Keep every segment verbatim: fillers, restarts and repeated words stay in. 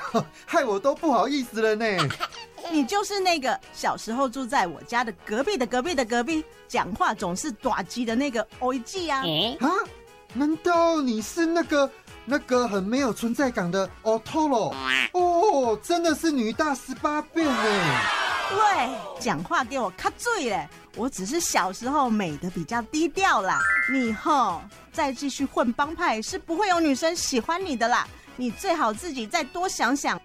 害我都不好意思了呢。 你就是那个小时候住在我家的隔壁的隔壁的隔壁，讲话总是大鸡的那个欧一季啊！ 啊？难道你是那个那个很没有存在感的 Otoro？ 哦，真的是女大十八变呢！ 喂，讲话给我卡嘴嘞！我只是小时候美的比较低调啦，你吼再继续混帮派是不会有女生喜欢你的啦，你最好自己再多想想。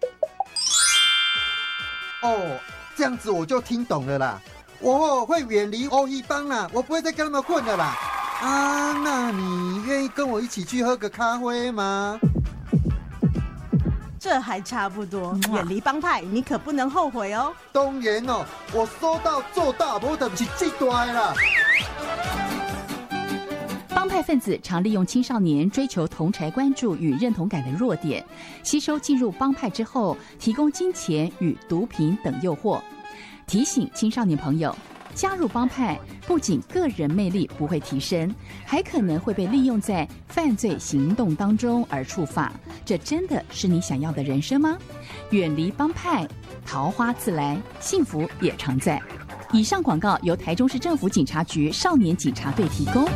哦，这样子我就听懂了啦，我会远离欧一帮啦，我不会再跟他们混了啦。啊，那你愿意跟我一起去喝个咖啡吗？ 这还差不多，远离帮派你可不能后悔哦。 当然哦，我说到做到，我就不是最大的啦。 帮派分子常利用青少年追求同侪关注与认同感的弱点，吸收进入帮派之后，提供金钱与毒品等诱惑。提醒青少年朋友，加入帮派不仅个人魅力不会提升，还可能会被利用在犯罪行动当中而触发。这真的是你想要的人生吗？远离帮派，桃花自来，幸福也常在。以上广告由台中市政府警察局少年警察队提供。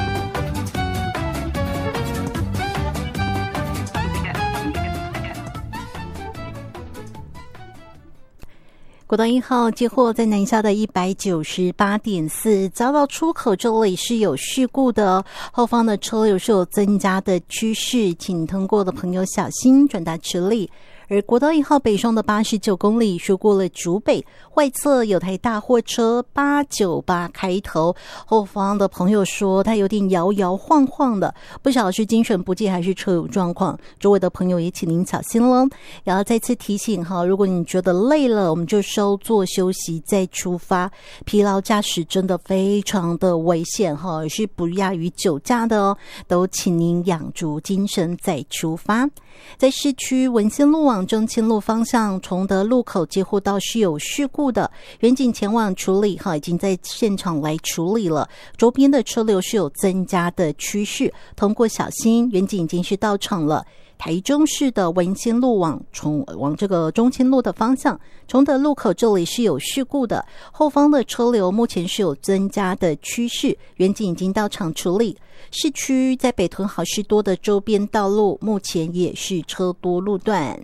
国道一号接获在南下的一百九十八点四遭到出口，这里是有事故的，后方的车流是有增加的趋势，请通过的朋友小心转达直立。而国道一号北上的八十九公里说过了竹北，外侧有台大货车八九八开头，后方的朋友说他有点摇摇晃晃的，不晓得是精神不济还是车有状况，周围的朋友也请您小心咯。也要再次提醒哈，如果你觉得累了，我们就稍作休息再出发，疲劳驾驶真的非常的危险哈，也是不亚于酒驾的哦，都请您养足精神再出发。在市区文心路往中清路方向崇德路口接获到是有事故的，远警前往处理哈，已经在现场来处理了，周边的车流是有增加的趋势，通过小心，远警已经是到场了。台中市的文心路往从往这个中清路的方向，崇德路口这里是有事故的，后方的车流目前是有增加的趋势，远警已经到场处理。市区在北屯好事多的周边道路目前也是车多路段。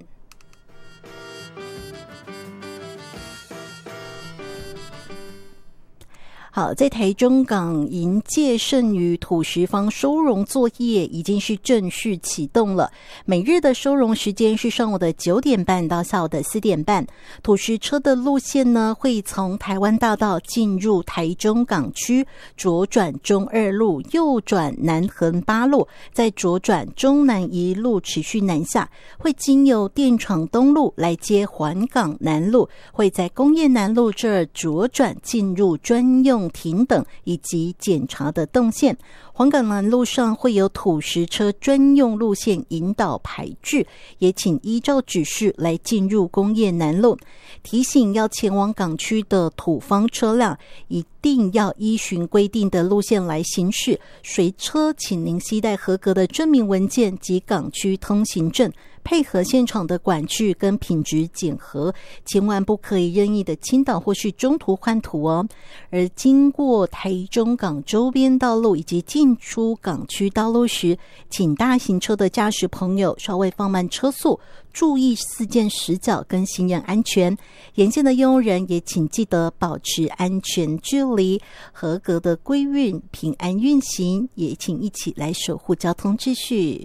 好，在台中港迎界剩余土石方收容作业已经是正式启动了，每日的收容时间是上午的九点半到下午的四点半。土石车的路线呢，会从台湾大道进入台中港区，左转中二路，右转南横八路，再左转中南一路持续南下，会经由电厂东路来接环港南路，会在工业南路这儿左转进入专用停等以及检查的动线。环港南路上会有土石车专用路线引导排置，也请依照指示来进入工业南路。提醒要前往港区的土方车辆一定要依循规定的路线来行驶，随车请您携带合格的证明文件及港区通行证，配合现场的管制跟品质检核，千万不可以任意的倾倒或是中途换土哦。而经过台中港周边道路以及进出港区道路时，请大型车的驾驶朋友稍微放慢车速，注意四件死角跟行人安全。沿线的用人也请记得保持安全距离，合格的归运平安运行，也请一起来守护交通秩序。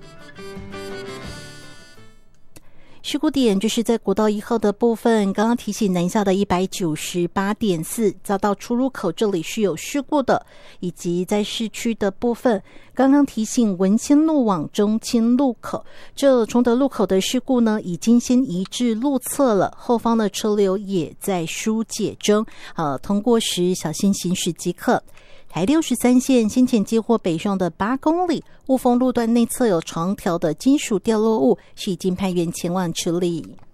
事故点就是在国道一号的部分，刚刚提醒南下的一百九十八点四遭到出入口这里是有事故的，以及在市区的部分，刚刚提醒文心路往中清路口，这崇德路口的事故呢已经先移至路侧了，后方的车流也在疏解中，呃，通过时小心行驶即可。台六十三线先前接获北上的八公里雾峰路段内侧有长条的金属掉落物，是已经派员前往处理。